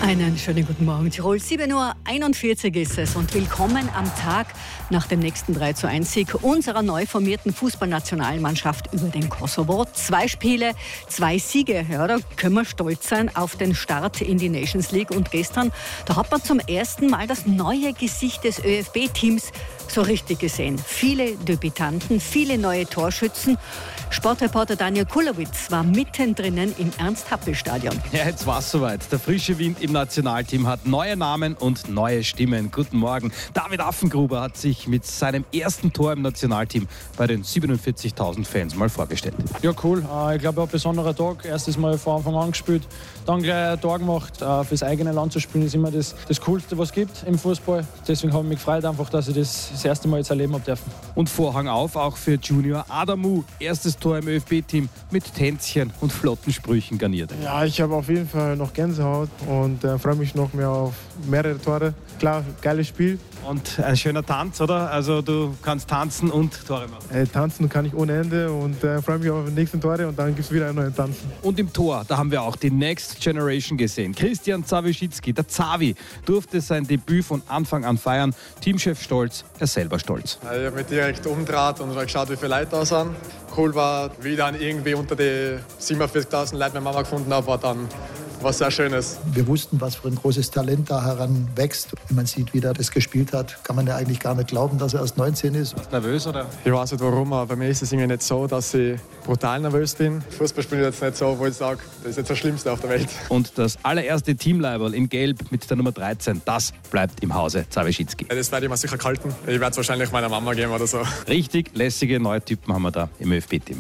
Einen schönen guten Morgen, Tirol. 7:41 Uhr ist es und willkommen am Tag nach dem nächsten 3:1-Sieg unserer neu formierten Fußballnationalmannschaft über den Kosovo. 2 Spiele, 2 Siege. Ja, da können wir stolz sein auf den Start in die Nations League. Und gestern, da hat man zum ersten Mal das neue Gesicht des ÖFB-Teams so richtig gesehen. Viele Debütanten, viele neue Torschützen. Sportreporter Daniel Kulowitz war mittendrin im Ernst-Happel-Stadion. Ja, jetzt war es soweit. Der frische Wind im Nationalteam hat neue Namen und neue Stimmen. Guten Morgen. David Affengruber hat sich mit seinem ersten Tor im Nationalteam bei den 47.000 Fans mal vorgestellt. Ja, cool. Ich glaube, ein besonderer Tag. Erstes Mal von Anfang an gespielt, dann gleich ein Tor gemacht. Fürs eigene Land zu spielen ist immer das Coolste, was es gibt im Fußball. Deswegen habe ich mich gefreut, einfach, dass ich das erste Mal jetzt erleben habe dürfen. Und Vorhang auf auch für Junior Adamu. Erstes Tor im ÖFB-Team mit Tänzchen und flotten Sprüchen garniert. Ja, ich habe auf jeden Fall noch Gänsehaut und freue mich noch mehr auf mehrere Tore. Klar, geiles Spiel. Und ein schöner Tanz, oder? Also du kannst tanzen und Tore machen. Tanzen kann ich ohne Ende und freue mich auf die nächsten Tore und dann gibt es wieder einen neuen Tanzen. Und im Tor, da haben wir auch die Next Generation gesehen. Christian Zawischitzki, der Zawi, durfte sein Debüt von Anfang an feiern. Teamchef stolz, er selber stolz. Ich habe mich direkt umgedreht und geschaut, wie viele Leute da sind. Cool war, wie ich dann irgendwie unter die 47.000 Leute meine Mama gefunden habe, war dann was sehr Schönes. Wir wussten, was für ein großes Talent da heranwächst. Wenn man sieht, wie er das gespielt hat, kann man ja eigentlich gar nicht glauben, dass er erst 19 ist. Nervös, oder? Ich weiß nicht warum, aber bei mir ist es irgendwie nicht so, dass ich brutal nervös bin. Fußball spiele ich jetzt nicht so, wo ich sage, das ist jetzt das Schlimmste auf der Welt. Und das allererste Teamleiberl in Gelb mit der Nummer 13, das bleibt im Hause Zawischitzki. Das werde ich mir sicher gehalten. Ich werde es wahrscheinlich meiner Mama geben oder so. Richtig lässige neue Typen haben wir da im ÖFB-Team.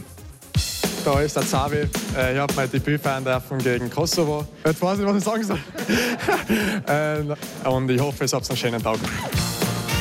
Da ist der Zawi. Ich habe mein Debüt feiern dürfen gegen Kosovo. Jetzt weiß ich nicht, was ich sagen soll. Und ich hoffe, es habt einen schönen Tag.